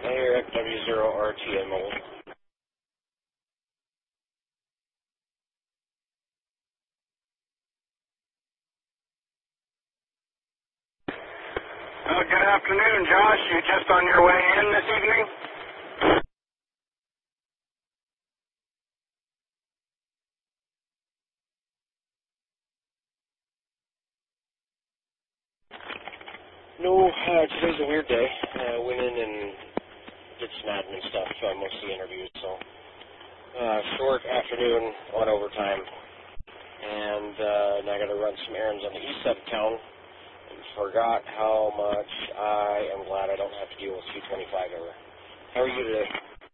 Eric, W0RTA Mobile. Good afternoon, Josh. You just on your way in this evening? No, today's a weird day. Went in and did some admin stuff, mostly interviews, so short afternoon on overtime. And now I got to run some errands on the east side of town. And forgot how much I am glad I don't have to deal with 225 ever. How are you today?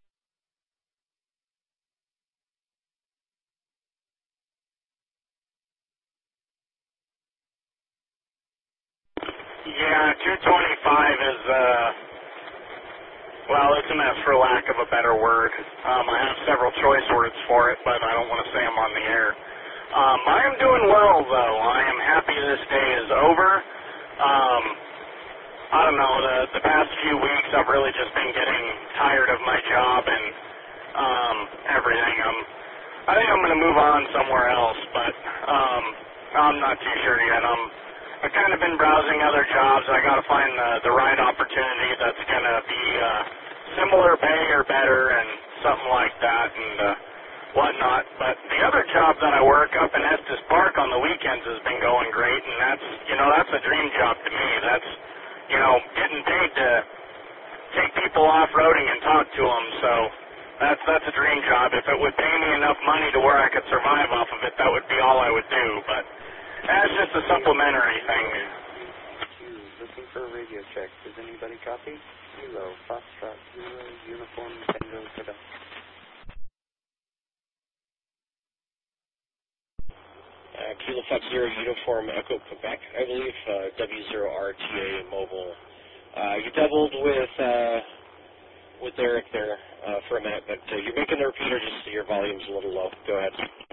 Yeah, 225 is, well, it's a mess for lack of a better word. I have several choice words for it, but I don't want to say them on the air. I am doing well, though. I am happy this day is over. I don't know, the past few weeks I've really just been getting tired of my job and everything. I think I'm going to move on somewhere else, but I'm not too sure yet. I've kind of been browsing other jobs. I got to find the right opportunity that's going to be similar pay or better and something like that and whatnot. But the other job that I work up in Estes Park on the weekends has been going great, and that's a dream job to me. That's, getting paid to take people off-roading and talk to them. So that's a dream job. If it would pay me enough money to where I could survive off of it, that would be all I would do. But that's just a supplementary thing. Looking for a radio check. Does anybody copy? Kilo, Foxtrot, Zero, Uniform, Tango, Quebec. Kilo Fox Zero Uniform Echo Quebec, I believe, W0RTA Mobile. You doubled with Eric there for a minute, but you're making the repeater, just your volume's a little low. Go ahead.